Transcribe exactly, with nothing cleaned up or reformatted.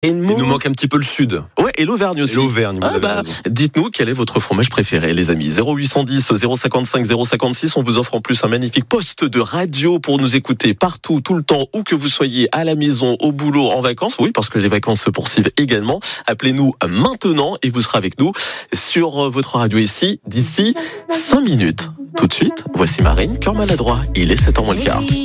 Il nous manque un petit peu le sud. Ouais, et l'Auvergne aussi. Et l'Auvergne, vous ah avez bah, raison. dites-nous quel est votre fromage préféré, les amis. zéro huit cent dix, zéro cinquante-cinq, zéro cinquante-six. On vous offre en plus un magnifique poste de radio pour nous écouter partout, tout le temps, où que vous soyez, à la maison, au boulot, en vacances. Oui, parce que les vacances se poursuivent également. Appelez-nous maintenant et vous serez avec nous sur votre radio ici d'ici cinq minutes. Tout de suite, voici Marine, cœur maladroit. Il est sept heures moins le quart.